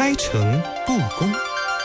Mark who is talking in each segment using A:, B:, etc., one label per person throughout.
A: 开诚布公。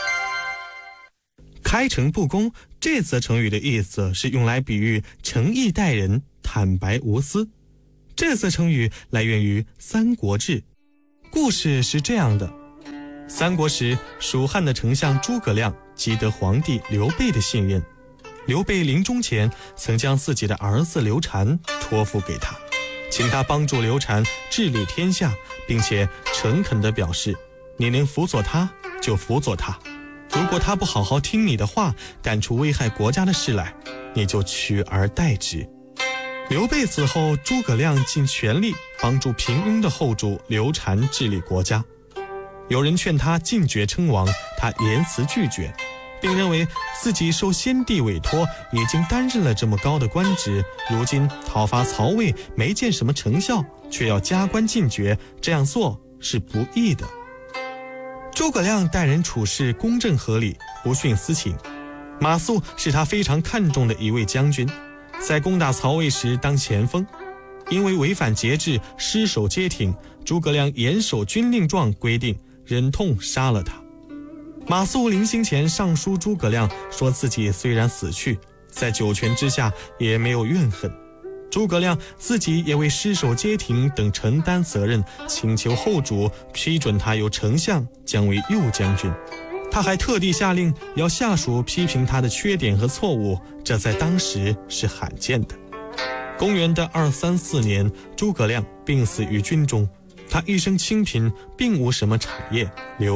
A: 开诚布公这则成语的意思是用来比喻诚意待人、坦白无私。这则成语来源于《三国志》。故事是这样的：三国时，蜀汉的丞相诸葛亮积得皇帝刘备的信任。刘备临终前曾将自己的儿子刘禅托付给他，请他帮助刘禅治理天下，并且诚恳地表示，你能辅佐他就辅佐他，如果他不好好听你的话，干出危害国家的事来，你就取而代之。刘备死后，诸葛亮尽全力帮助平庸的后主刘禅治理国家。有人劝他进爵称王，他严辞拒绝，并认为自己受先帝委托，已经担任了这么高的官职，如今讨伐曹魏没见什么成效，却要加官进爵，这样做是不义的。诸葛亮待人处事公正合理，不徇私情。马谡是他非常看重的一位将军，在攻打曹魏时当前锋，因为违反节制，失守街亭，诸葛亮严守军令状规定，忍痛杀了他。马谡临行前上书诸葛亮，说自己虽然死去，在九泉之下也没有怨恨。诸葛亮自己也为失守街亭等承担责任，请求后主批准他由丞相降为右将军。他还特地下令要下属批评他的缺点和错误，这在当时是罕见的。公元的234年，诸葛亮病死于军中，他一生清贫，并无什么产业，留